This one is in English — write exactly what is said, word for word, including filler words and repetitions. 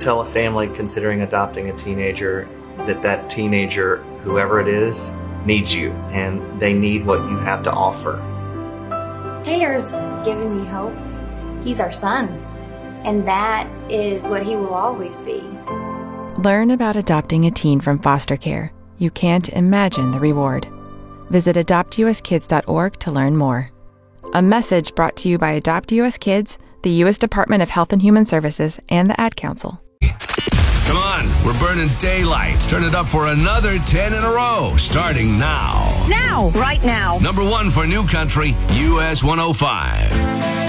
tell a family considering adopting a teenager that that teenager, whoever it is, needs you, and they need what you have to offer. Taylor's given me hope. He's our son, and that is what he will always be. Learn about adopting a teen from foster care. You can't imagine the reward. Visit adopt u s kids dot org to learn more. A message brought to you by Adopt U S Kids, the U S Department of Health and Human Services, and the Ad Council. Come on, we're burning daylight. Turn it up for another ten in a row, starting now. Now! Right now. Number one for New Country, U S one oh five.